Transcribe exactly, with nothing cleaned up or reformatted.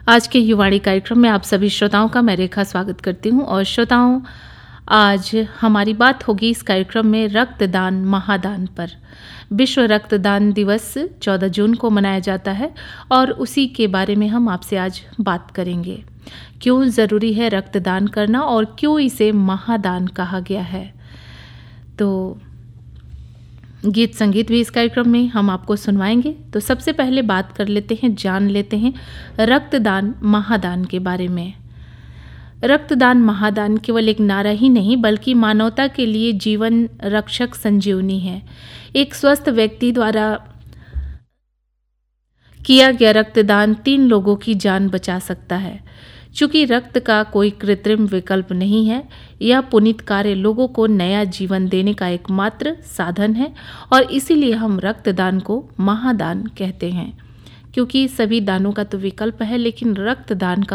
आज के युवाणी कार्यक्रम में आप सभी श्रोताओं का मैं रेखा स्वागत करती हूं। और श्रोताओं, आज हमारी बात होगी इस कार्यक्रम में रक्तदान महादान पर। विश्व रक्तदान दिवस चौदह जून को मनाया जाता है और उसी के बारे में हम आपसे आज बात करेंगे। क्यों ज़रूरी है रक्तदान करना और क्यों इसे महादान कहा गया है। तो गीत संगीत भी इस कार्यक्रम में हम आपको सुनवाएंगे। तो सबसे पहले बात कर लेते हैं, जान लेते हैं रक्तदान महादान के बारे में। रक्तदान महादान केवल एक नारा ही नहीं बल्कि मानवता के लिए जीवन रक्षक संजीवनी है। एक स्वस्थ व्यक्ति द्वारा किया गया रक्तदान तीन लोगों की जान बचा सकता है। चूँकि रक्त का कोई कृत्रिम विकल्प नहीं है, यह पुनीत कार्य लोगों को नया जीवन देने का एकमात्र साधन है और इसीलिए हम रक्तदान को महादान कहते हैं। क्योंकि सभी दानों का तो विकल्प है, लेकिन रक्तदान का